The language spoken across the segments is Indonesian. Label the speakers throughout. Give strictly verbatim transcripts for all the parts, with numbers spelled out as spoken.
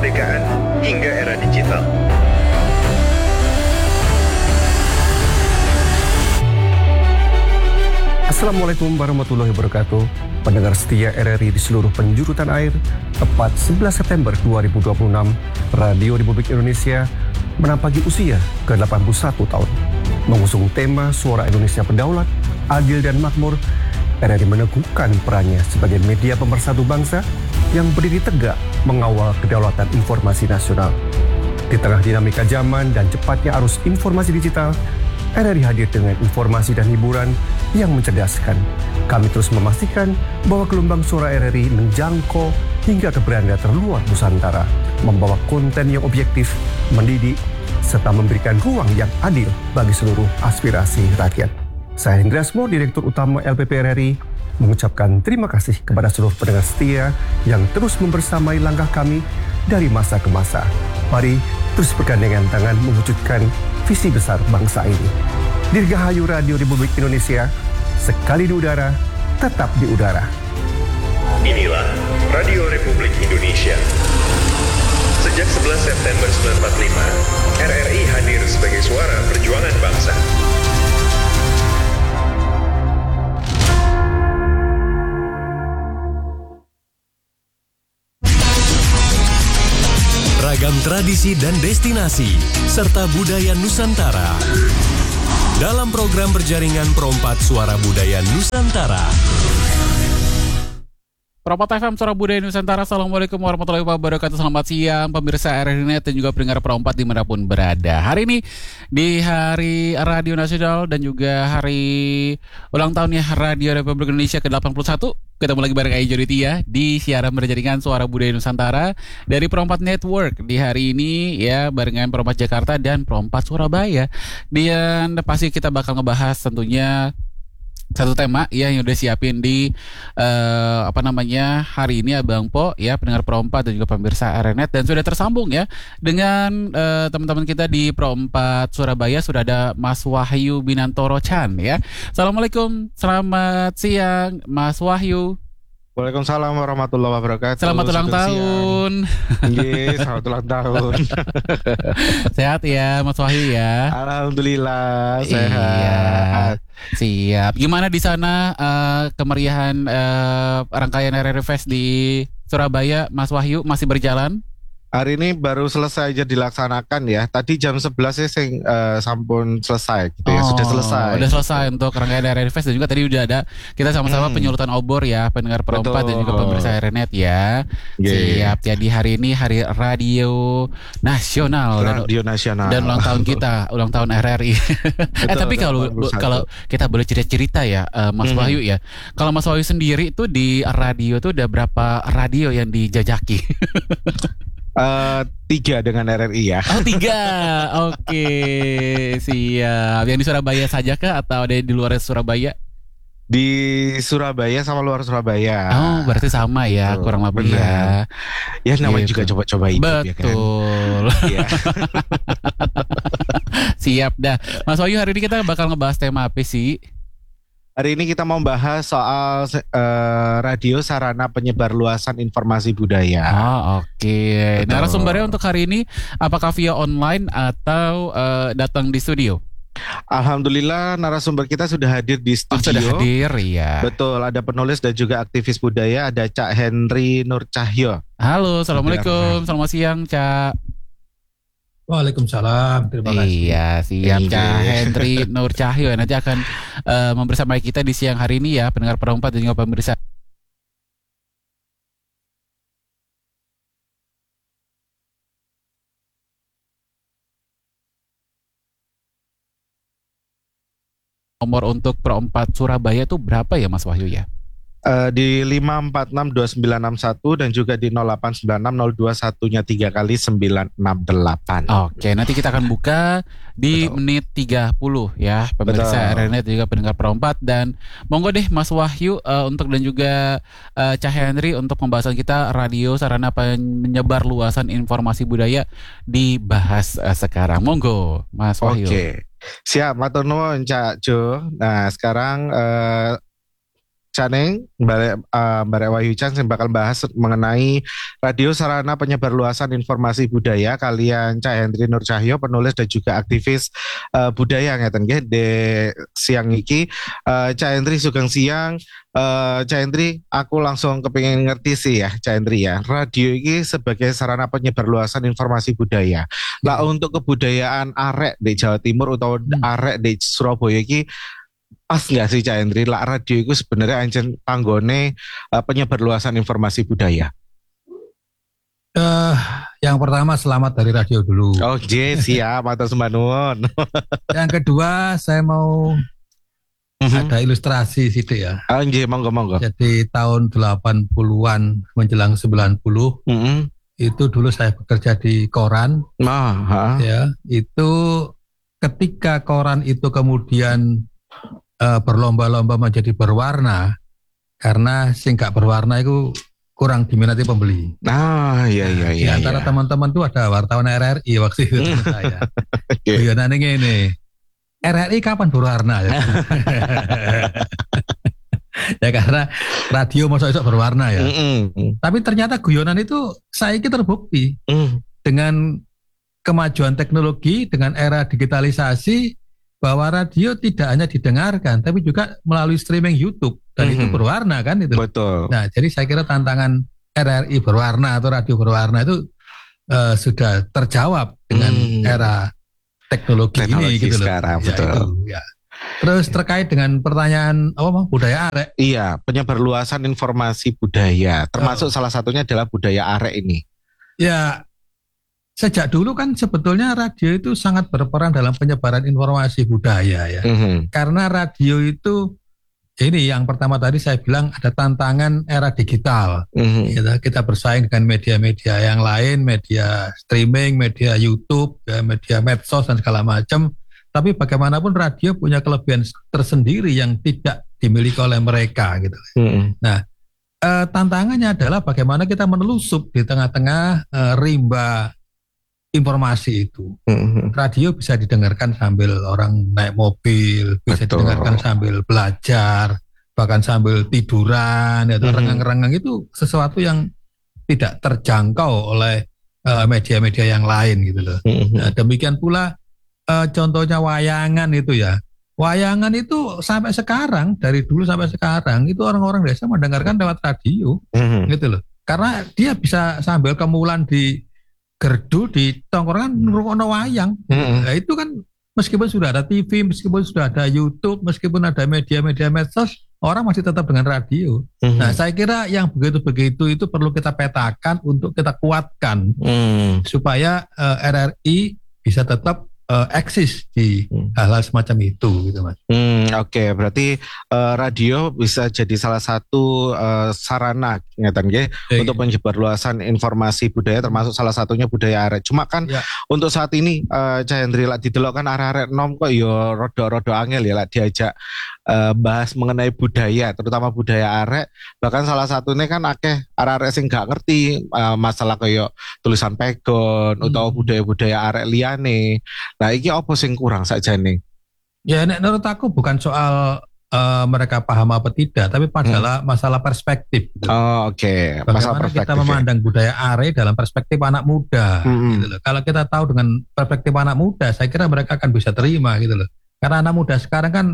Speaker 1: kemerdekaan hingga era digital.
Speaker 2: Assalamualaikum warahmatullahi wabarakatuh. Pendengar setia R R I di seluruh penjuru tanah air, tepat sebelas September dua ribu dua puluh enam, Radio Republik Indonesia menampaki usia ke delapan puluh satu tahun. Mengusung tema Suara Indonesia Berdaulat, Adil dan Makmur, R R I meneguhkan perannya sebagai media pemersatu bangsa yang berdiri tegak mengawal kedaulatan informasi nasional. Di tengah dinamika zaman dan cepatnya arus informasi digital, R R I hadir dengan informasi dan hiburan yang mencerdaskan. Kami terus memastikan bahwa gelombang suara R R I menjangkau hingga ke beranda terluar Nusantara, membawa konten yang objektif, mendidik, serta memberikan ruang yang adil bagi seluruh aspirasi rakyat. Saya Hendra Asmo, Direktur Utama L P P R R I, mengucapkan terima kasih kepada seluruh pendengar setia yang terus membersamai langkah kami dari masa ke masa. Mari terus bergandengan tangan mewujudkan visi besar bangsa ini. Dirgahayu Radio Republik Indonesia, sekali di udara, tetap di udara.
Speaker 1: Inilah Radio Republik Indonesia. Sejak sebelas September seribu sembilan ratus empat puluh lima, R R I hadir sebagai suara perjuangan bangsa.
Speaker 3: Ragam tradisi dan destinasi, serta budaya Nusantara. Dalam program berjaringan Perompat Suara Budaya Nusantara.
Speaker 4: Perompat F M Suara Budaya Nusantara. Assalamualaikum warahmatullahi wabarakatuh. Selamat siang pemirsa R R I Net dan juga pendengar Perompat dimanapun berada. Hari ini di Hari Radio Nasional dan juga hari ulang tahunnya Radio Republik Indonesia ke delapan puluh satu. Ketemu lagi bareng Aija Ditya di siaran berjaringan Suara Budaya Nusantara dari Perompat Network di hari ini ya, barengan Perompat Jakarta dan Perompat Surabaya. Dan pasti kita bakal ngebahas tentunya satu tema ya yang udah siapin di uh, apa namanya hari ini Abang Po ya, pendengar Perompat dan juga pemirsa R R I Net, dan sudah tersambung ya dengan uh, teman-teman kita di Perompat Surabaya. Sudah ada Mas Wahyu Binantoro Chan ya. Assalamualaikum, selamat siang Mas Wahyu.
Speaker 5: Waalaikumsalam warahmatullahi wabarakatuh.
Speaker 4: Selamat ulang tahun.
Speaker 5: Iya, selamat ulang tahun.
Speaker 4: Sehat ya Mas Wahyu ya.
Speaker 5: Alhamdulillah sehat.
Speaker 4: Iya, siap. Gimana di sana uh, kemeriahan uh, rangkaian R R I Fest di Surabaya, Mas Wahyu, masih berjalan?
Speaker 5: Hari ini baru selesai aja dilaksanakan ya. Tadi jam sebelas ya sing uh, sampun selesai gitu ya.
Speaker 4: Oh,
Speaker 5: sudah selesai.
Speaker 4: Udah selesai untuk rangkaian R R I Fest, dan juga tadi udah ada kita sama-sama hmm. penyulutan obor ya, pendengar Perompat dan juga pemirsa R R I Net ya. Yeah. Siap ya, di hari ini Hari Radio Nasional
Speaker 5: Radio dan, Nasional
Speaker 4: dan ulang tahun kita, ulang tahun R R I. eh tapi kalau kalau kita boleh cerita-cerita ya uh, Mas hmm. Wahyu ya. Kalau Mas Wahyu sendiri itu di radio tuh udah berapa radio yang dijajaki?
Speaker 5: Uh, tiga dengan R R I ya.
Speaker 4: Oh tiga, oke okay, siap. Yang di Surabaya saja kah atau ada di luar Surabaya?
Speaker 5: Di Surabaya sama luar Surabaya.
Speaker 4: Oh berarti sama ya, oh, kurang lebih ya.
Speaker 5: Ya namanya gitu. Juga coba-coba hidup.
Speaker 4: Betul.
Speaker 5: Ya kan?
Speaker 4: Siap dah. Mas Wahyu, hari ini kita bakal ngebahas tema apa sih?
Speaker 5: Hari ini kita mau bahas soal uh, radio sarana penyebar luasan informasi budaya.
Speaker 4: Oh, oke. Okay. Narasumbernya untuk hari ini apakah via online atau uh, datang di studio?
Speaker 5: Alhamdulillah narasumber kita sudah hadir di studio.
Speaker 4: Oh, sudah hadir ya.
Speaker 5: Betul, ada penulis dan juga aktivis budaya, ada Cak Henry Nur Cahyo.
Speaker 4: Halo, assalamualaikum, selamat siang Cak.
Speaker 6: Waalaikumsalam, terima kasih.
Speaker 4: Iya, siap Cak Henry Nur Cahyo nanti akan uh, membersamai kita di siang hari ini ya, pendengar Perompat dan juga pemirsa. Nomor untuk Perompat Surabaya itu berapa ya Mas Wahyu ya?
Speaker 5: Uh, di lima empat enam dua sembilan enam satu dan juga di nol delapan sembilan enam nol dua satu-nya tiga kali sembilan enam delapan.
Speaker 4: Oke, nanti kita akan buka di Betul. menit tiga puluh ya pemirsa R R I Net juga pendengar Perompat, dan monggo deh Mas Wahyu uh, untuk dan juga uh, Cah Henry untuk pembahasan kita radio sarana penyebar luasan informasi budaya dibahas uh, sekarang. Monggo Mas Wahyu.
Speaker 5: Oke. Siap, matur nuwun Cak Jo. Nah, sekarang uh, Caneng, Mbak uh, Mbak Wahyu Chan yang bakal bahas mengenai radio sarana penyebar luasan informasi budaya kalian Cak Hendri Nur Cahyo, penulis dan juga aktivis uh, budaya ngeten nggih de siang iki. uh, Cak Hendri sugeng siang. uh, Cak Hendri, aku langsung kepingin ngerti sih ya Cak Hendri ya. Radio ini sebagai sarana penyebar luasan informasi budaya. Lah hmm. untuk kebudayaan arek di Jawa Timur atau hmm. arek di Surabaya iki pas nggak sih Cak Hendri, lah radio itu sebenarnya ancen panggone uh, penyebar luasan informasi budaya?
Speaker 6: Uh, yang pertama selamat dari radio dulu.
Speaker 5: Oh je, siap, matur sembah nuwun.
Speaker 6: Yang kedua saya mau mm-hmm. ada ilustrasi situ ya.
Speaker 5: Oh je, monggo monggo.
Speaker 6: Jadi tahun delapan puluhan menjelang sembilan puluh mm-hmm. itu dulu saya bekerja di koran.
Speaker 5: Nah,
Speaker 6: ya itu ketika koran itu kemudian Uh, berlomba-lomba menjadi berwarna, karena sing gak berwarna itu kurang diminati pembeli.
Speaker 5: Ah, iya iya iya.
Speaker 6: Di antara iya. teman-teman tuh ada wartawan R R I waktu itu teman saya. Iya nanti ini R R I kapan berwarna? Ya, ya karena radio masa-masa berwarna ya. Mm-hmm. Tapi ternyata guyonan itu saya ini terbukti mm. dengan kemajuan teknologi, dengan era digitalisasi, bahwa radio tidak hanya didengarkan tapi juga melalui streaming YouTube dan mm-hmm. itu berwarna kan itu.
Speaker 5: Betul.
Speaker 6: Nah, jadi saya kira tantangan R R I berwarna atau radio berwarna itu uh, sudah terjawab dengan mm. era teknologi, teknologi ini gitu
Speaker 5: sekarang,
Speaker 6: loh.
Speaker 5: Betul.
Speaker 6: Ya, itu, ya. Terus terkait dengan pertanyaan apa bang, budaya arek?
Speaker 5: Iya, penyebar luasan informasi budaya, termasuk oh. salah satunya adalah budaya arek ini.
Speaker 6: Ya. Sejak dulu kan sebetulnya radio itu sangat berperan dalam penyebaran informasi budaya ya. Mm-hmm. Karena radio itu, ini yang pertama tadi saya bilang ada tantangan era digital. Mm-hmm. Kita, kita bersaing dengan media-media yang lain, media streaming, media YouTube, ya, media medsos dan segala macam. Tapi bagaimanapun radio punya kelebihan tersendiri yang tidak dimiliki oleh mereka gitu. Mm-hmm. Nah, eh, tantangannya adalah bagaimana kita menelusup di tengah-tengah eh, rimba informasi itu. Mm-hmm. Radio bisa didengarkan sambil orang naik mobil, bisa Betul. didengarkan sambil belajar, bahkan sambil tiduran, atau mm-hmm. rengang-rengang itu sesuatu yang tidak terjangkau oleh uh, media-media yang lain gitu loh. Mm-hmm. Nah, demikian pula uh, contohnya wayangan itu ya. Wayangan itu sampai sekarang, dari dulu sampai sekarang itu orang-orang desa mendengarkan lewat radio, mm-hmm. gitu loh. Karena dia bisa sambil kemulan di gerdu di tongkrongan ngrungokno wayang. Mm-hmm. Nah, itu kan meskipun sudah ada T V, meskipun sudah ada YouTube, meskipun ada media-media medsos, orang masih tetap dengan radio. Mm-hmm. Nah, saya kira yang begitu-begitu itu perlu kita petakan untuk kita kuatkan mm. supaya uh, R R I bisa tetap uh, eksis di hmm. hal-hal semacam itu gitu Mas.
Speaker 5: Hmm, oke, okay. Berarti uh, radio bisa jadi salah satu uh, sarana ngeten nggih e, untuk menyebarluasan informasi budaya, termasuk salah satunya budaya arek. Cuma kan ya. Untuk saat ini uh, Cak Hendri lak didelok kan arek-arek nom kok yo rodo-rodo angel ya lak diajak uh, bahas mengenai budaya, terutama budaya arek. Bahkan salah satunya kan akeh arek-arek sing gak ngerti uh, masalah kayak tulisan pegon hmm. atau budaya-budaya arek liyane. Nah, iki apa sing kurang sakjane?
Speaker 6: Ya, nek menurut aku bukan soal uh, mereka paham apa tidak, tapi masalah hmm. masalah perspektif. Gitu.
Speaker 5: Oh, oke. Okay. Masalah perspektif.
Speaker 6: Kita memandang ya. budaya are dalam perspektif anak muda. Hmm. Gitu loh. Kalau kita tahu dengan perspektif anak muda, saya kira mereka akan bisa terima gitu loh. Karena anak muda sekarang kan,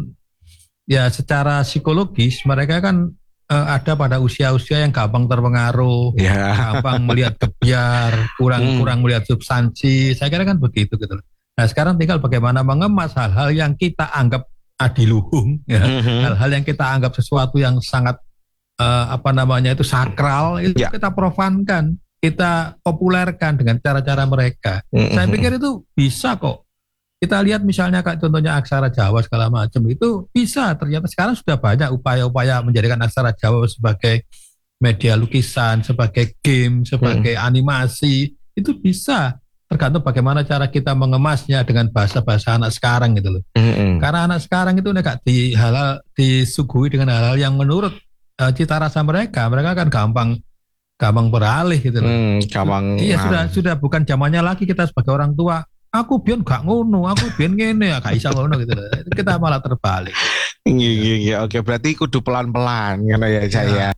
Speaker 6: ya secara psikologis mereka kan uh, ada pada usia-usia yang gampang terpengaruh, yeah. gampang melihat kebiar, kurang hmm. kurang melihat substansi. Saya kira kan begitu gitu loh. Nah, sekarang tinggal bagaimana mengemas hal-hal yang kita anggap adiluhung, ya. Mm-hmm. hal-hal yang kita anggap sesuatu yang sangat uh, apa namanya itu sakral, itu yeah. kita profankan, kita populerkan dengan cara-cara mereka. Mm-hmm. Saya pikir itu bisa kok. Kita lihat misalnya kayak contohnya aksara Jawa segala macam itu bisa. Ternyata sekarang sudah banyak upaya-upaya menjadikan aksara Jawa sebagai media lukisan, sebagai game, sebagai mm. animasi, itu bisa. Tergantung bagaimana cara kita mengemasnya dengan bahasa-bahasa anak sekarang gitu loh. Mm-hmm. Karena anak sekarang itu enggak di halal disuguhi dengan hal-hal yang menurut uh, cita rasa mereka, mereka kan gampang gampang beralih gitu loh. Mm, gampang. Iya sudah sudah bukan zamannya lagi kita sebagai orang tua. Aku biyen gak ngono, aku biyen ngene ya gak iso ngono gitu loh. Kita malah terbalik.
Speaker 5: Iya, iya, iya. Oke, berarti kudu pelan-pelan ngono ya, Cak ya.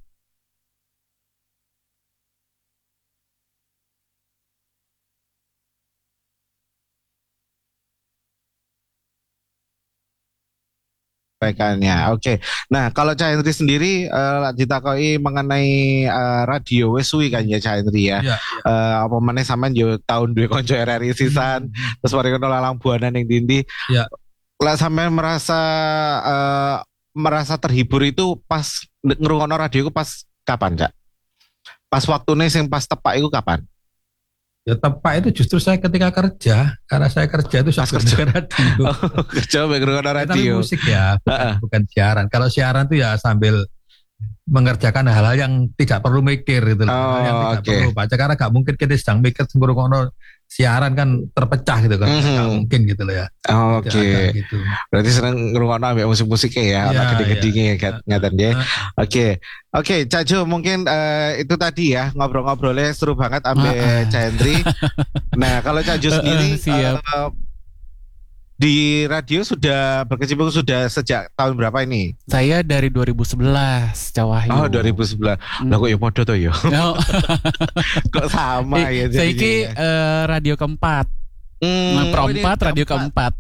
Speaker 5: Sampaikannya. Oke. Nah, kalau Cak Hendri sendiri uh, ditakoi mengenai uh, radio wis suwi kan ya Cak Hendri ya.
Speaker 6: Iya,
Speaker 5: Uh, apa meneh sampean yo tahun duwe kanca R R I sisan,
Speaker 6: Hmm.
Speaker 5: terus mari ngono lalang buana ning ndi.
Speaker 6: Iya.
Speaker 5: Lah sampean merasa uh, merasa terhibur itu pas ngrungokno radio itu pas kapan, Cak? Pas waktune sing pas tepak itu kapan?
Speaker 6: Ya tepat itu justru saya ketika kerja, karena saya kerja itu
Speaker 5: Pas
Speaker 6: sambil
Speaker 5: kerja.
Speaker 6: dengar radio.
Speaker 5: Oh, kerja mek ngrungokno
Speaker 6: Ya, tapi
Speaker 5: radio.
Speaker 6: musik ya, bukan,
Speaker 5: Ha-ha.
Speaker 6: bukan siaran. Kalau siaran itu ya sambil mengerjakan hal-hal yang tidak perlu mikir gitu loh.
Speaker 5: Oh,
Speaker 6: Hal yang tidak
Speaker 5: oke.
Speaker 6: perlu baca karena gak mungkin kita sedang mikir ngrungokno siaran kan terpecah gitu kan.
Speaker 5: Mhm.
Speaker 6: Gak mungkin gitu loh ya.
Speaker 5: Oh,
Speaker 6: Tidak
Speaker 5: Oke.
Speaker 6: ada gitu.
Speaker 5: Berarti seneng ngrungokno ambek musik-musiknya ya,
Speaker 6: Iya,
Speaker 5: ora gede-gedenge
Speaker 6: iya.
Speaker 5: ya ngaten ya.
Speaker 6: Nah,
Speaker 5: Oke, oke, Cak Jo, mungkin eh, itu tadi ya ngobrol-ngobrolnya seru banget ambil
Speaker 4: Ah, ah.
Speaker 5: Cak Hendri. Nah, kalau Cak Jo sendiri
Speaker 4: Siap.
Speaker 5: eh, di radio sudah berkecimpung sudah sejak tahun berapa ini?
Speaker 4: Saya dari dua ribu sebelas, Cak Wahyu.
Speaker 5: Oh, dua ribu sebelas.
Speaker 4: Hmm.
Speaker 5: Lah kok ya podo to ya?
Speaker 4: Oh,
Speaker 5: Kok sama ya
Speaker 4: eh, saya
Speaker 5: jadinya
Speaker 4: ki
Speaker 5: ya?
Speaker 4: eh, radio keempat.
Speaker 5: Hmm,
Speaker 4: Nah,
Speaker 5: oh, ini
Speaker 4: perempat, radio keempat.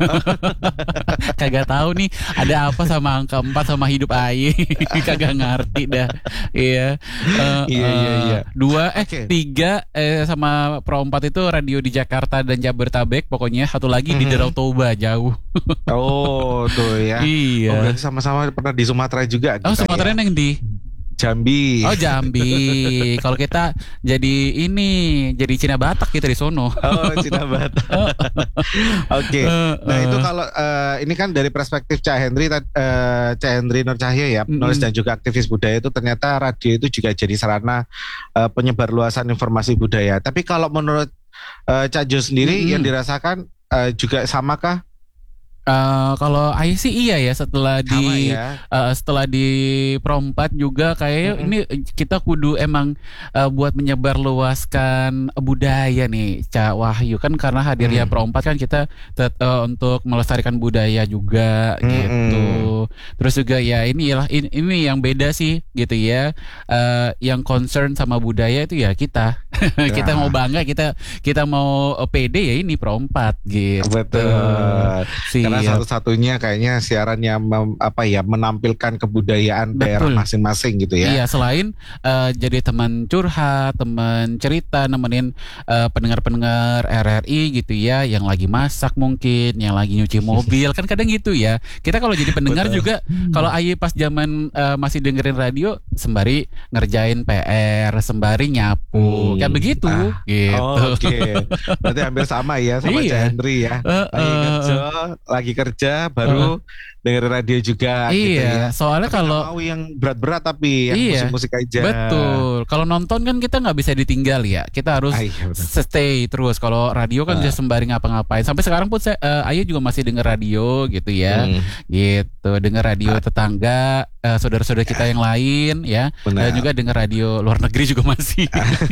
Speaker 4: Kagak tahu nih ada apa sama angka empat sama hidup Aye. Kagak ngerti dah. Iya. Eh,
Speaker 5: Iya, iya,
Speaker 4: eh,
Speaker 5: iya.
Speaker 4: Dua eh
Speaker 5: Oke.
Speaker 4: tiga eh sama perempat itu radio di Jakarta dan Jabodetabek pokoknya. Satu lagi di
Speaker 5: Mhm.
Speaker 4: Danau Toba jauh.
Speaker 5: Oh, tuh ya. Oh,
Speaker 4: Iya.
Speaker 5: berarti sama-sama pernah di Sumatera juga
Speaker 4: Oh,
Speaker 5: kita
Speaker 4: Sumatera
Speaker 5: ya?
Speaker 4: yang di
Speaker 5: Jambi.
Speaker 4: Oh, Jambi. Kalau kita jadi ini, jadi Cina Batak kita di sono.
Speaker 5: Oh, Cina Batak. Oke.
Speaker 4: Eh,
Speaker 5: Nah,
Speaker 4: eh.
Speaker 5: itu kalau eh, ini kan dari perspektif Cak Hendri tad- eh, Cak Hendri Nur Cahyo ya, penulis
Speaker 4: Mm-mm.
Speaker 5: dan juga aktivis budaya itu ternyata radio itu juga jadi sarana eh, penyebar luasan informasi budaya. Tapi kalau menurut eh, Cak Jo sendiri
Speaker 4: Mm-mm.
Speaker 5: yang dirasakan eh, juga samakah?
Speaker 4: Eh, kalau Aye sih iya ya setelah
Speaker 5: Sama
Speaker 4: di
Speaker 5: ya.
Speaker 4: eh, setelah di Perempat juga kayak
Speaker 5: Mm-mm.
Speaker 4: ini kita kudu emang eh, buat menyebarluaskan budaya nih Cak Wahyu kan karena hadirnya
Speaker 5: Mm.
Speaker 4: Perempat kan kita tet- eh, untuk melestarikan budaya juga gitu. Terus juga ya inilah ini, ini yang beda sih gitu ya. Eh, yang concern sama budaya itu ya kita. Kita
Speaker 5: Ya.
Speaker 4: mau bangga, kita kita mau eh, pede ya ini Perempat gitu.
Speaker 5: Betul.
Speaker 4: Siap.
Speaker 5: Karena satu-satunya kayaknya siaran yang mem- apa ya menampilkan kebudayaan daerah
Speaker 4: Betul.
Speaker 5: masing-masing gitu ya.
Speaker 4: Iya, selain eh, jadi teman curhat, teman cerita, nemenin eh, pendengar-pendengar R R I gitu ya, yang lagi masak mungkin, yang lagi nyuci mobil, kan kadang gitu ya. Kita kalau jadi pendengar
Speaker 5: Betul.
Speaker 4: juga, kalau Aye pas zaman eh, masih dengerin radio, sembari ngerjain P R, sembari nyapu,
Speaker 5: Hmm.
Speaker 4: kayak begitu,
Speaker 5: Ah.
Speaker 4: gitu.
Speaker 5: Oh, Oke, berarti hampir sama ya sama
Speaker 4: Iya.
Speaker 5: Cak Hendri ya.
Speaker 4: Eh,
Speaker 5: Lagi
Speaker 4: eh,
Speaker 5: kerja, lagi kerja, baru dengerin radio juga gitu
Speaker 4: iya,
Speaker 5: ya.
Speaker 4: soalnya
Speaker 5: Tapi
Speaker 4: kalau
Speaker 5: nggak mau yang berat-berat tapi yang
Speaker 4: Iya,
Speaker 5: musik-musik aja.
Speaker 4: betul, kalau nonton kan kita nggak bisa ditinggal ya, kita harus
Speaker 5: Ah, iya, betul.
Speaker 4: stay terus. Kalau radio kan
Speaker 5: Ah.
Speaker 4: bisa sembari ngapa-ngapain. Sampai sekarang pun saya eh, Ayu juga masih denger radio gitu ya.
Speaker 5: Hmm,
Speaker 4: Gitu, denger radio tetangga, eh, saudara-saudara kita yang lain ya.
Speaker 5: benar.
Speaker 4: Dan juga denger radio luar negeri juga masih.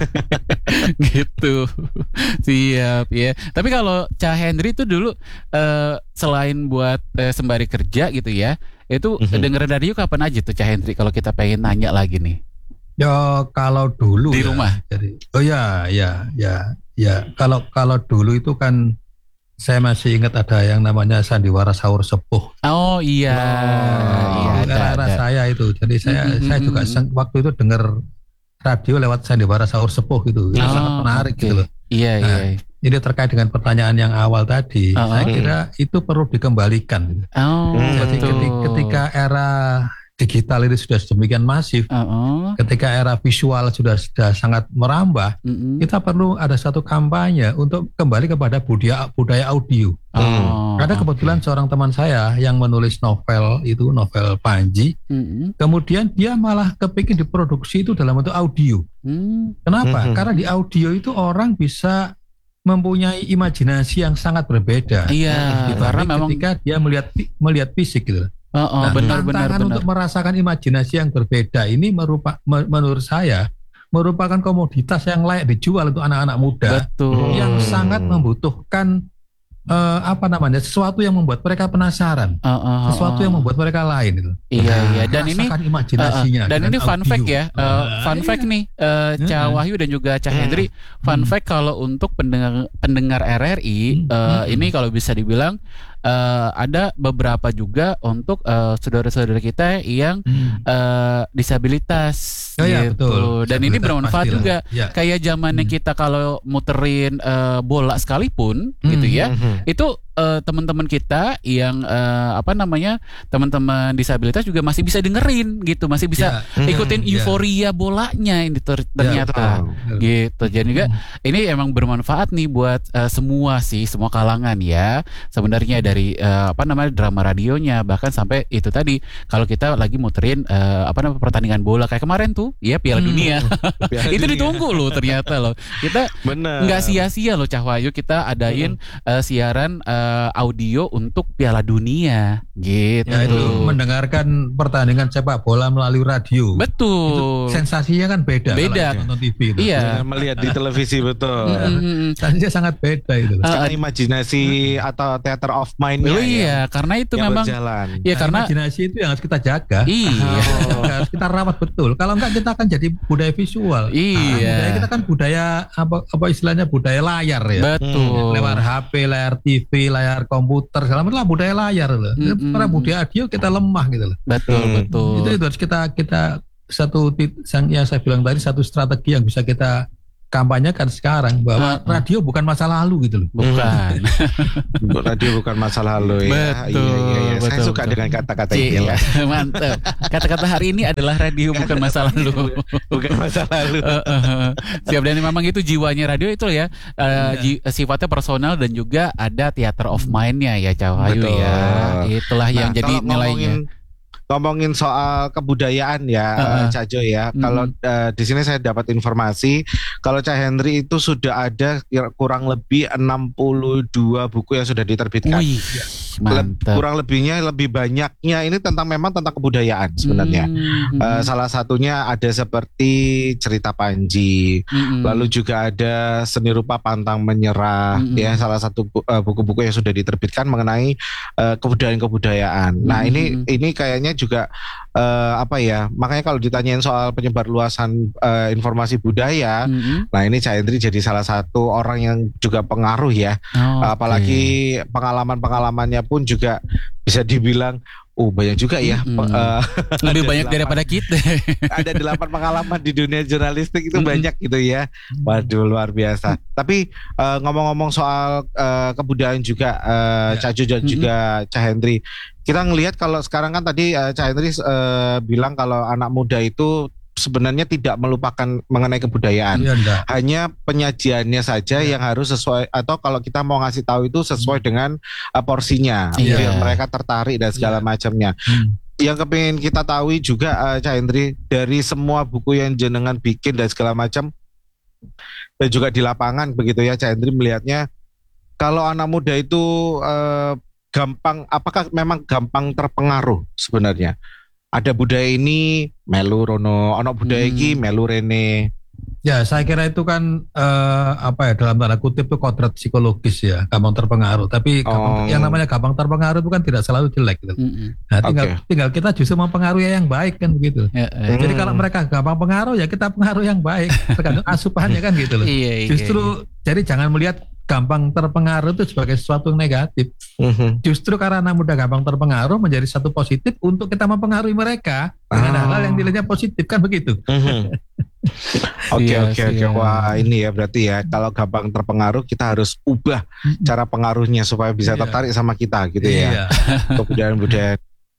Speaker 4: Gitu. Siap ya. Tapi kalau Cak Hendri itu dulu eh, selain buat eh, sembari kerja gitu ya, itu
Speaker 5: Mhm.
Speaker 4: denger radio kapan aja tuh Cak Hendri kalau kita pengen nanya lagi nih
Speaker 6: Ya kalau dulu
Speaker 4: di
Speaker 6: ya,
Speaker 4: rumah.
Speaker 6: Jadi, oh ya, ya, ya, ya. Kalau kalau dulu itu kan saya masih ingat ada yang namanya sandiwara sahur sepuh.
Speaker 4: Oh iya,
Speaker 5: Oh,
Speaker 4: iya
Speaker 6: Di
Speaker 4: ada,
Speaker 6: era-era
Speaker 4: ada.
Speaker 6: saya itu. Jadi saya
Speaker 4: Mm,
Speaker 6: saya
Speaker 4: mm,
Speaker 6: juga
Speaker 4: mm,
Speaker 6: seng- waktu itu dengar radio lewat sandiwara sahur sepuh itu. Itu
Speaker 4: Oh,
Speaker 6: sangat menarik
Speaker 4: oke.
Speaker 6: gitu loh.
Speaker 4: Iya,
Speaker 6: Nah,
Speaker 4: iya.
Speaker 6: Ini terkait dengan pertanyaan yang awal tadi.
Speaker 4: Oh,
Speaker 6: Saya
Speaker 5: oh.
Speaker 6: kira itu perlu dikembalikan. Gitu.
Speaker 4: Oh,
Speaker 5: Hmm,
Speaker 6: Jadi
Speaker 4: betul.
Speaker 6: ketika, ketika era digital itu sudah sedemikian masif,
Speaker 4: Uh-uh.
Speaker 6: ketika era visual sudah sudah sangat merambah,
Speaker 4: Mm-mm.
Speaker 6: kita perlu ada satu kampanye untuk kembali kepada budaya budaya audio.
Speaker 4: Oh,
Speaker 6: Ada kebetulan seorang teman saya yang menulis novel itu, novel Panji,
Speaker 4: Mm-mm.
Speaker 6: kemudian dia malah kepikir diproduksi itu dalam bentuk audio.
Speaker 4: Mm.
Speaker 6: Kenapa?
Speaker 5: Mhm.
Speaker 6: Karena di audio itu orang bisa mempunyai imajinasi yang sangat berbeda.
Speaker 4: Iya,
Speaker 6: Dibanding
Speaker 4: karena memang
Speaker 6: ketika dia melihat fi- melihat fisik gitu.
Speaker 4: oh, oh,
Speaker 6: Nah,
Speaker 4: benar benar
Speaker 6: tantangan
Speaker 4: benar.
Speaker 6: untuk merasakan imajinasi yang berbeda ini merupa, me- menurut saya merupakan komoditas yang layak dijual untuk anak-anak muda
Speaker 4: Betul.
Speaker 6: yang
Speaker 5: Hmm.
Speaker 6: sangat membutuhkan uh, apa namanya sesuatu yang membuat mereka penasaran,
Speaker 4: uh, uh, uh,
Speaker 6: sesuatu yang membuat mereka lain itu.
Speaker 4: Iya iya dan ini
Speaker 6: imajinasinya.
Speaker 4: Uh, uh, dan ini fun
Speaker 6: audio.
Speaker 4: fact ya, uh,
Speaker 6: uh,
Speaker 4: fun
Speaker 6: iya.
Speaker 4: fact nih, uh, Cah Wahyu dan juga Cah Hendri, fun
Speaker 6: hmm.
Speaker 4: fact kalau untuk pendengar pendengar R R I, uh,
Speaker 6: hmm.
Speaker 4: ini kalau bisa dibilang uh, ada beberapa juga untuk uh, saudara-saudara kita yang hmm. uh, disabilitas.
Speaker 6: Oh, iya,
Speaker 4: gitu.
Speaker 6: betul.
Speaker 4: Dan ini bermanfaat
Speaker 6: pastilah.
Speaker 4: juga.
Speaker 6: Ya.
Speaker 4: Kayak zamannya
Speaker 6: Hmm.
Speaker 4: kita kalau muterin uh, bola sekalipun,
Speaker 6: Hmm.
Speaker 4: gitu ya,
Speaker 5: Hmm.
Speaker 4: itu uh, teman-teman kita yang uh, apa namanya teman-teman disabilitas juga masih bisa dengerin gitu, masih bisa
Speaker 6: Ya.
Speaker 4: ikutin
Speaker 6: Hmm.
Speaker 4: euforia bolanya ini ter- ternyata
Speaker 6: betul.
Speaker 4: gitu. Jadi juga ini emang bermanfaat nih buat uh, semua sih, semua kalangan ya. Sebenarnya dari uh, apa namanya drama radionya bahkan sampai itu tadi kalau kita lagi muterin uh, apa namanya pertandingan bola kayak kemarin tuh, ya Piala
Speaker 6: Hmm.
Speaker 4: Dunia.
Speaker 5: Piala
Speaker 4: Itu
Speaker 5: Dunia.
Speaker 4: ditunggu loh ternyata loh. Kita
Speaker 5: Bener.
Speaker 4: nggak sia-sia loh Cah Wahyu, kita adain uh, siaran uh, audio untuk Piala Dunia gitu.
Speaker 6: Ya itu mendengarkan pertandingan sepak bola melalui radio.
Speaker 4: Betul.
Speaker 6: Itu sensasinya kan beda.
Speaker 4: Beda.
Speaker 6: Kalau nonton T V itu.
Speaker 4: Iya.
Speaker 5: Dengan melihat di televisi betul.
Speaker 4: Mm-mm.
Speaker 6: Sensasinya sangat beda itu.
Speaker 4: Uh,
Speaker 5: Sekarang imajinasi atau theater of mind-nya
Speaker 4: Oh
Speaker 5: ya,
Speaker 4: iya, karena itu
Speaker 5: yang
Speaker 4: memang
Speaker 5: berjalan.
Speaker 4: ya
Speaker 6: Nah,
Speaker 4: karena
Speaker 6: imajinasi itu yang harus kita jaga.
Speaker 4: iya.
Speaker 6: Harus kita rawat betul. Kalau enggak kita akan jadi budaya visual.
Speaker 4: Iya.
Speaker 6: Budaya kita kan budaya apa apa istilahnya budaya layar ya.
Speaker 4: Betul.
Speaker 6: Lewat H P, layar T V, layar komputer, segala macam lah budaya layar loh.
Speaker 4: Mm-mm.
Speaker 6: Karena budaya audio kita lemah gitu loh.
Speaker 4: Betul,
Speaker 5: Hmm.
Speaker 4: betul.
Speaker 6: Itu, itu harus kita kita satu tit- yang yang saya bilang tadi satu strategi yang bisa kita kampanyekan sekarang bahwa
Speaker 4: Uh-uh.
Speaker 6: radio bukan masa lalu gitu loh.
Speaker 4: Bukan.
Speaker 5: Radio bukan masa lalu ya.
Speaker 4: Betul,
Speaker 5: Iya, iya, iya. Saya
Speaker 4: betul,
Speaker 5: suka
Speaker 4: betul.
Speaker 5: dengan kata-kata
Speaker 4: Cik,
Speaker 5: ini.
Speaker 4: ya. Mantap. Kata-kata hari ini adalah radio bukan masa lalu.
Speaker 5: Bukan masa lalu.
Speaker 4: Uh, uh, uh. Siap, dan memang itu jiwanya radio itu ya, uh, ji- sifatnya personal dan juga ada theater of mind-nya ya Cah Wahyu
Speaker 5: Betul.
Speaker 4: ya. Itulah yang
Speaker 5: Nah,
Speaker 4: jadi
Speaker 5: kalau
Speaker 4: nilainya.
Speaker 5: ngomongin ngomongin soal kebudayaan ya,
Speaker 4: Uh-uh.
Speaker 5: uh, Cak Jo ya.
Speaker 4: Mm-hmm.
Speaker 5: Kalau uh, di sini saya dapat informasi kalau Cak Hendri itu sudah ada kira- kurang lebih enam puluh dua buku yang sudah diterbitkan.
Speaker 4: Wih,
Speaker 5: Le-
Speaker 4: mantap.
Speaker 5: kurang lebihnya lebih banyaknya ini tentang memang tentang kebudayaan sebenarnya.
Speaker 4: Hmm,
Speaker 5: Uh, salah satunya ada seperti cerita Panji,
Speaker 4: hmm,
Speaker 5: lalu juga ada seni rupa pantang menyerah,
Speaker 4: Mm-mm.
Speaker 5: ya salah satu bu- uh, buku-buku yang sudah diterbitkan mengenai uh, kebudayaan-kebudayaan. Nah ini
Speaker 4: Mm-mm.
Speaker 5: ini kayaknya juga uh, apa ya? Makanya kalau ditanyain soal penyebar luasan uh, informasi budaya,
Speaker 4: hmm.
Speaker 5: nah ini Cak Hendri jadi salah satu orang yang juga pengaruh ya.
Speaker 4: Oh,
Speaker 5: Apalagi pengalaman-pengalamannya pun juga bisa dibilang oh banyak juga ya.
Speaker 4: Mm-mm.
Speaker 5: Pe- uh,
Speaker 4: lebih
Speaker 5: ada
Speaker 4: banyak
Speaker 5: delapan-
Speaker 4: daripada kita.
Speaker 5: ada delapan pengalaman di dunia jurnalistik itu
Speaker 4: Mm-mm.
Speaker 5: banyak gitu ya. Waduh luar biasa. Tapi uh, ngomong-ngomong soal uh, kebudayaan juga uh,
Speaker 6: Ya.
Speaker 5: Cak Jo dan juga Cak Hendri, kita ngelihat kalau sekarang kan tadi uh, Cak Hendri uh, bilang kalau anak muda itu sebenarnya tidak melupakan mengenai kebudayaan.
Speaker 6: Iya enggak.
Speaker 5: Hanya penyajiannya saja
Speaker 6: Ya.
Speaker 5: yang harus sesuai, atau kalau kita mau ngasih tahu itu sesuai dengan uh, porsinya,
Speaker 4: Iya.
Speaker 5: biar mereka tertarik dan segala
Speaker 6: Iya.
Speaker 5: macamnya.
Speaker 6: Hmm.
Speaker 5: Yang kepingin kita tahu juga uh, Cak Hendri, dari semua buku yang jenengan bikin dan segala macam dan juga di lapangan begitu ya Cak Hendri melihatnya, kalau anak muda itu uh, gampang, apakah memang gampang terpengaruh sebenarnya? Ada budaya ini melu rono, ono budaya
Speaker 4: Hmm.
Speaker 5: iki melu rene.
Speaker 6: Ya, saya kira itu kan eh, apa ya dalam tanda kutip itu kodrat psikologis ya, gampang terpengaruh. Tapi
Speaker 5: Oh.
Speaker 6: gampang- yang namanya gampang terpengaruh itu kan tidak selalu jelek gitu.
Speaker 4: Mm-mm.
Speaker 6: Nah, tinggal
Speaker 5: Oke.
Speaker 6: tinggal kita justru mempengaruhi yang baik kan begitu.
Speaker 4: Ya, eh.
Speaker 6: Jadi
Speaker 5: Hmm.
Speaker 6: kalau mereka gampang pengaruh ya kita pengaruh yang baik, tergantung asupannya kan gitu loh.
Speaker 4: Iya, iya.
Speaker 6: Justru jadi jangan melihat gampang terpengaruh itu sebagai sesuatu yang negatif.
Speaker 5: Mhm.
Speaker 6: Justru karena anak muda gampang terpengaruh menjadi satu positif untuk kita mempengaruhi mereka dengan
Speaker 5: Ah.
Speaker 6: hal-hal yang nilainya positif kan begitu.
Speaker 5: Mhm. Oke
Speaker 4: Siap,
Speaker 5: oke oke,
Speaker 4: siap.
Speaker 5: wah ini ya berarti ya kalau gampang terpengaruh kita harus ubah cara pengaruhnya supaya bisa
Speaker 6: Iya.
Speaker 5: tertarik sama kita gitu ya.
Speaker 6: Iya.
Speaker 5: Kebudayaan-budayaan.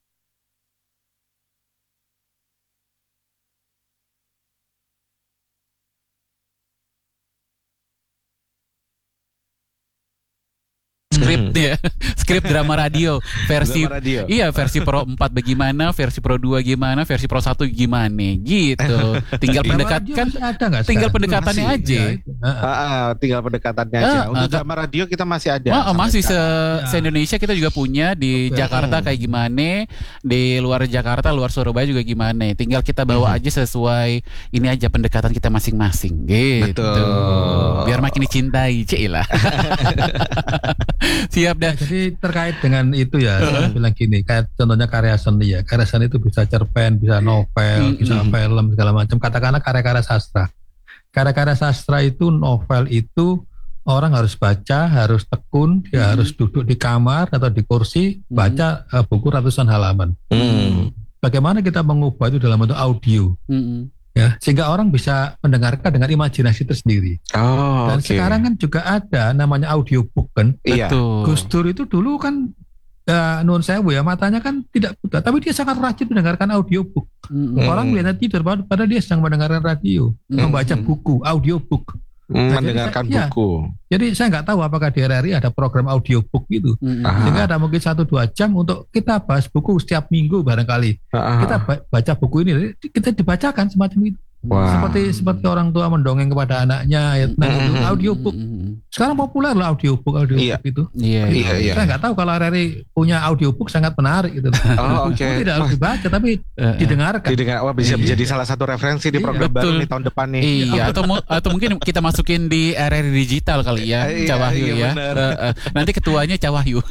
Speaker 4: Skrip ya. Skrip drama radio versi
Speaker 5: Drama radio.
Speaker 4: iya versi Pro empat bagaimana, versi Pro dua gimana, versi Pro satu gimana gitu. Tinggal
Speaker 6: Drama
Speaker 4: pendekatkan
Speaker 6: radio masih ada nggak
Speaker 4: tinggal
Speaker 6: sekarang?
Speaker 4: pendekatannya
Speaker 6: Masih,
Speaker 4: aja.
Speaker 6: ya, itu. Heeh.
Speaker 5: Ah, ah, tinggal pendekatannya aja.
Speaker 4: Ah,
Speaker 5: Untuk
Speaker 4: ah,
Speaker 5: drama radio kita masih ada.
Speaker 4: Wah,
Speaker 5: sampai
Speaker 4: masih se,
Speaker 5: sekarang.
Speaker 6: Ya.
Speaker 4: se Indonesia kita juga punya di
Speaker 6: Oke.
Speaker 4: Jakarta kayak gimana, di luar Jakarta, luar Surabaya juga gimana. Tinggal kita bawa aja sesuai ini aja pendekatan kita masing-masing gitu.
Speaker 5: Betul.
Speaker 4: Biar makin dicintai, Cik lah. Siap dah.
Speaker 6: Nah, jadi terkait dengan itu ya, saya bilang gini, kayak contohnya karya seni ya, karya seni itu bisa cerpen, bisa novel,
Speaker 4: Mm-mm.
Speaker 6: bisa film segala macam. Katakanlah karya-karya sastra. Karya-karya sastra itu, novel itu orang harus baca, harus tekun, dia
Speaker 4: Mm-mm.
Speaker 6: harus duduk di kamar atau di kursi baca uh, buku ratusan halaman.
Speaker 5: Hmm.
Speaker 6: Bagaimana kita mengubah itu dalam bentuk audio?
Speaker 4: Mm-mm.
Speaker 6: Ya, sehingga orang bisa mendengarkan dengan imajinasi tersendiri.
Speaker 5: Oh,
Speaker 6: Dan
Speaker 5: oke.
Speaker 6: sekarang kan juga ada namanya audiobook kan.
Speaker 5: Iya.
Speaker 4: Betul.
Speaker 6: Gus Dur itu dulu kan ya, nuwun sewu ya, matanya kan tidak buta, tapi dia sangat rajin mendengarkan audiobook.
Speaker 4: Mm-mm.
Speaker 5: Hmm.
Speaker 6: Orang melihatnya tidur padahal dia sedang mendengarkan radio,
Speaker 4: Hmm.
Speaker 6: membaca buku, audiobook.
Speaker 5: Hmm,
Speaker 6: Nah, jadi
Speaker 5: mendengarkan
Speaker 6: saya- iya.
Speaker 5: buku.
Speaker 6: Jadi saya nggak tahu apakah di R R I ada program audiobook gitu.
Speaker 4: Mm-mm.
Speaker 5: Ah.
Speaker 6: Sehingga ada mungkin satu dua jam untuk kita bahas buku setiap minggu barangkali.
Speaker 5: Ah,
Speaker 6: Kita ba- baca buku ini, kita dibacakan semacam itu.
Speaker 5: Wah.
Speaker 6: Seperti seperti orang tua mendongeng kepada anaknya, ya, nah, itu
Speaker 5: Mm-mm.
Speaker 6: audiobook.
Speaker 4: Mm-mm.
Speaker 6: Sekarang populer lah audiobook, audiobook
Speaker 5: Iya.
Speaker 6: itu.
Speaker 4: Iya,
Speaker 5: Iya, iya.
Speaker 6: Saya nggak tahu kalau R R I punya audiobook sangat menarik gitu.
Speaker 5: Oh, oke.
Speaker 6: Buku tidak harus dibaca tapi
Speaker 4: Eh,
Speaker 6: didengarkan.
Speaker 5: Didengar, wah bisa
Speaker 6: Iya.
Speaker 5: menjadi salah satu referensi di
Speaker 6: Iya.
Speaker 5: program baru
Speaker 4: Betul.
Speaker 5: nih tahun depan nih.
Speaker 4: Iya, atau mu- atau mungkin kita masukin di R R I digital kali ya,
Speaker 5: Iya,
Speaker 4: Cak Wahyu
Speaker 5: iya,
Speaker 4: ya.
Speaker 5: benar.
Speaker 4: Eh, eh, nanti ketuanya Cak Wahyu.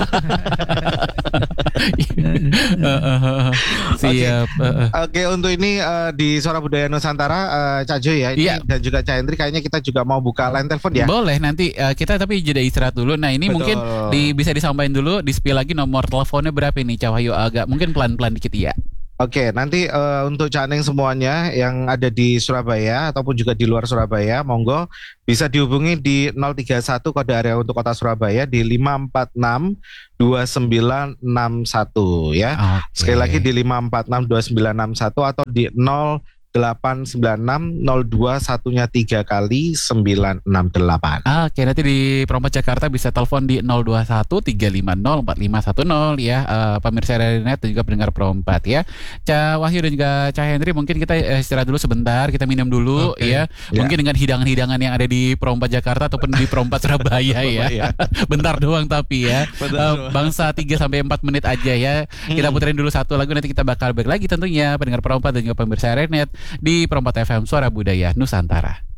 Speaker 4: Eh, eh, eh, Siap. eh, eh.
Speaker 5: Oke, untuk ini eh, di Suara Budaya Nusantara, eh, Cak Jo ya, ini
Speaker 4: Iya.
Speaker 5: dan juga Cak Hendri, kayaknya kita juga mau buka line telepon ya.
Speaker 4: Boleh nanti eh, kita tapi jeda istirahat dulu. Nah ini
Speaker 5: Betul.
Speaker 4: mungkin di, bisa disampaikan dulu, di spill lagi nomor teleponnya berapa ini Cak Wahyu, agak mungkin pelan-pelan dikit ya.
Speaker 5: Oke, nanti eh, untuk Cak Neng semuanya yang ada di Surabaya ataupun juga di luar Surabaya, monggo bisa dihubungi di nol tiga satu kode area untuk kota Surabaya di lima empat enam dua sembilan enam satu ya.
Speaker 4: Oke.
Speaker 5: Sekali lagi di lima empat enam dua sembilan enam satu atau di nol delapan sembilan enam nol dua satunya tiga kali sembilan enam delapan.
Speaker 4: Oke, nanti di Perompak Jakarta bisa telepon di nol dua satu tiga lima nol empat lima satu nol ya, eh, pemirsa R R I Net dan juga pendengar Perompak ya. Cak Wahyu dan juga Cak Hendri, mungkin kita eh, istirahat dulu sebentar, kita minum dulu
Speaker 6: Oke.
Speaker 4: ya.
Speaker 5: Ya.
Speaker 4: Mungkin dengan hidangan-hidangan yang ada di Perompak Jakarta ataupun di Perompak Surabaya ya. Bentar doang tapi ya. Eh, bangsa tiga sampai empat menit aja ya. Kita puterin dulu satu lagu, nanti kita bakal balik lagi tentunya pendengar Perompak dan juga pemirsa R R I Net di Perompak F M Suara Budaya Nusantara.